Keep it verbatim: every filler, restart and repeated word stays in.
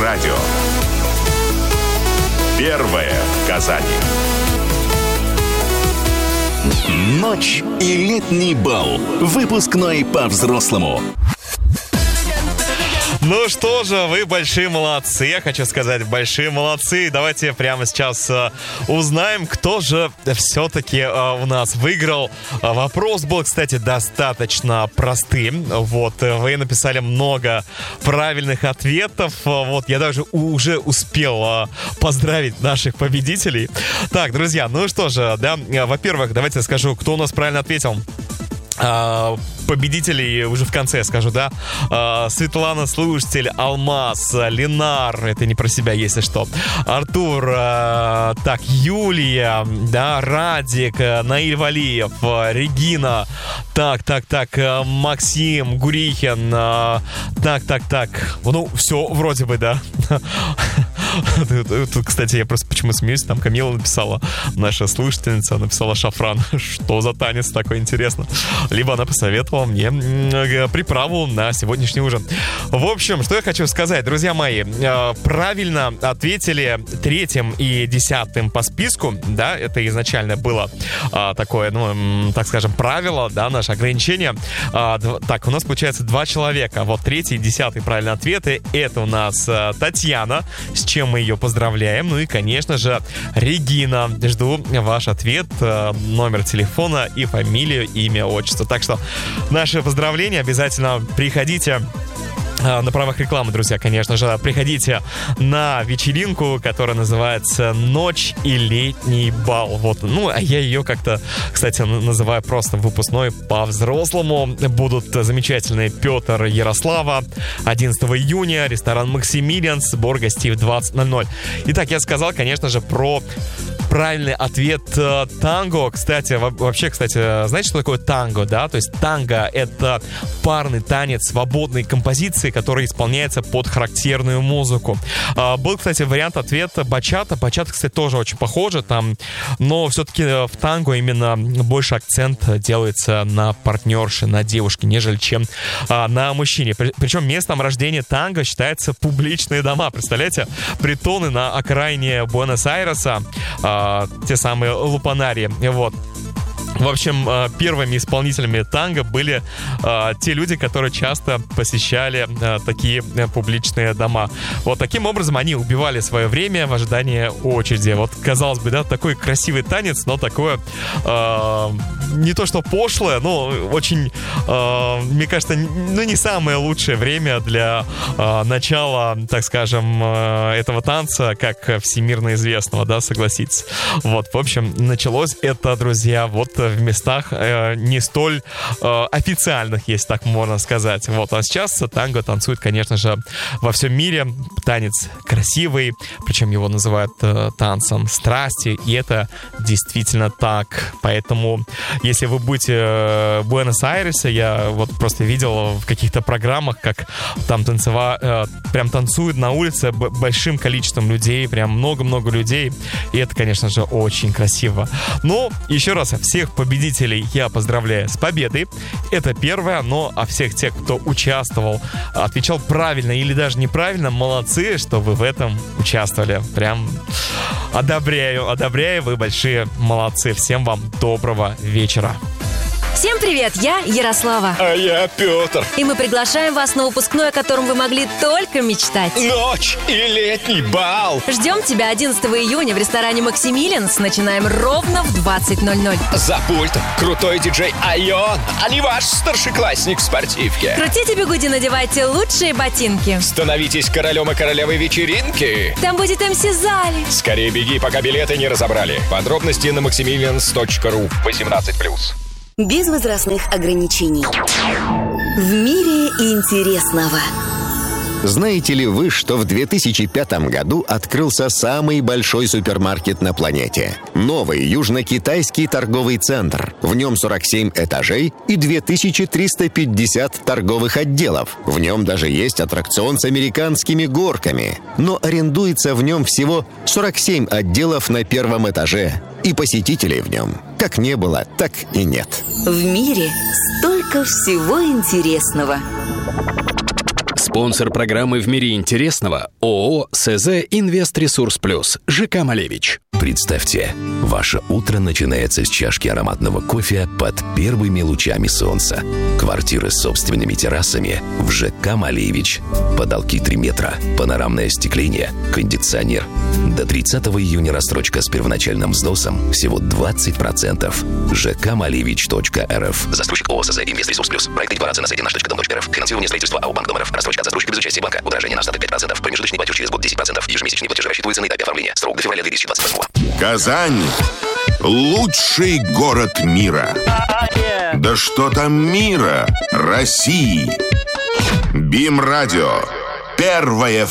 радио. Первое в Казани. Ночь и летний бал. Выпускной по-взрослому. Ну что же, вы большие молодцы, я хочу сказать, большие молодцы. Давайте прямо сейчас э, узнаем, кто же все-таки э, у нас выиграл. Вопрос был, кстати, достаточно простым. Вот, вы написали много правильных ответов. Вот, я даже уже успел э, поздравить наших победителей. Так, друзья, ну что же, да, во-первых, давайте я скажу, кто у нас правильно ответил. Победителей уже в конце скажу, да. Светлана, слушатель, Алмаз, Ленар, это не про себя, если что. Артур, так, Юлия, да, Радик, Наиль Валиев, Регина, так, так, так, Максим, Гурихин, так, так, так. Ну, все, вроде бы, да. Тут, кстати, я просто почему смеюсь, там Камила написала, наша слушательница, написала шафран. Что за танец такой, интересно. Либо она посоветовала мне приправу на сегодняшний ужин. В общем, что я хочу сказать, друзья мои, правильно ответили третьим и десятым по списку, да, это изначально было такое, ну, так скажем, правило, да, наше ограничение. Так, у нас получается два человека, вот третий и десятый правильные ответы, это у нас Татьяна, с чем мы ее поздравляем. Ну и, конечно же, Регина. Жду ваш ответ, номер телефона и фамилию, имя, отчество. Так что наши поздравления. Обязательно приходите на правах рекламы, друзья, конечно же. Приходите на вечеринку, которая называется «Ночь и летний бал». Вот, ну, а я ее как-то, кстати, называю просто выпускной по-взрослому. Будут замечательные Петр, Ярослава. одиннадцатого июня, ресторан «Максимилиан», сбор гостей в двадцать ноль ноль. Итак, я сказал, конечно же, про правильный ответ э, танго. Кстати, вообще, кстати, знаете, что такое танго, да? То есть танго — это парный танец свободной композиции, который исполняется под характерную музыку. Э, был, кстати, вариант ответа бачата. Бачата, кстати, тоже очень похоже там, но все-таки в танго именно больше акцент делается на партнерше, на девушке, нежели чем э, на мужчине. При, причем местом рождения танго считается публичные дома. Представляете? Притоны на окраине Буэнос-Айреса, э, те самые лупанари, вот. В общем, первыми исполнителями танго были э, те люди, которые часто посещали э, такие э, публичные дома. Вот таким образом они убивали свое время в ожидании очереди. Вот, казалось бы, да, такой красивый танец, но такое э, не то что пошлое, но очень, э, мне кажется, ну, не самое лучшее время для э, начала, так скажем, э, этого танца, как всемирно известного, да, согласитесь. Вот, в общем, началось это, друзья, вот в местах э, не столь э, официальных, если так можно сказать. Вот. А сейчас танго танцует, конечно же, во всем мире. Танец красивый, причем его называют э, танцем страсти, и это действительно так. Поэтому, если вы будете э, в Буэнос-Айресе, я вот просто видел в каких-то программах, как там танцева, э, прям танцуют на улице б- большим количеством людей, прям много-много людей, и это, конечно же, очень красиво. Но, еще раз, всех победителей я поздравляю с победой. Это первое, но а всех тех, кто участвовал, отвечал правильно или даже неправильно, молодцы, что вы в этом участвовали. Прям одобряю, одобряю, вы большие молодцы. Всем вам доброго вечера. Всем привет, я Ярослава. А я Петр. И мы приглашаем вас на выпускной, о котором вы могли только мечтать. Ночь и летний бал. Ждем тебя одиннадцатого июня в ресторане «Максимилианс». Начинаем ровно в двадцать ноль ноль. За пультом крутой диджей Айон, а не ваш старшеклассник в спортивке. Крутите бигуди, надевайте лучшие ботинки. Становитесь королем и королевой вечеринки. Там будет эм си Зали. Скорее беги, пока билеты не разобрали. Подробности на максимилианс точка ру. восемнадцать плюс. Без возрастных ограничений. В мире интересного. Знаете ли вы, что в две тысячи пятом году открылся самый большой супермаркет на планете? Новый южно-китайский торговый центр. В нем сорок семь этажей и две тысячи триста пятьдесят торговых отделов. В нем даже есть аттракцион с американскими горками. Но арендуется в нем всего сорок семь отделов на первом этаже. И посетителей в нем как не было, так и нет. В мире столько всего интересного. Спонсор программы «В мире интересного» ООО СЗ «Инвестресурс Плюс» ЖК «Малевич». Представьте, ваше утро начинается с чашки ароматного кофе под первыми лучами солнца. Квартиры с собственными террасами в ЖК «Малевич». Потолки три метра, панорамное остекление, кондиционер. До тридцатого июня рассрочка с первоначальным взносом всего двадцать процентов. ЖК Малевич точка эр эф. Застройщик ООО СЗ «Инвестресурс Плюс». Проект декларации на сайте наш точка дом точка эр эф. Финансирование строительства АО «Банк Дом РФ». Рассрочка от застройщика без участия банка. Удорожание на остаток пять процентов. Промежуточный платеж через год десять процентов. Ежемесячные платежи рассчитываются на этапе оформления. Срок до февраля две тысячи двадцать восьмого. Казань — лучший город мира. Да что там мира? России. БИМ-радио. Первая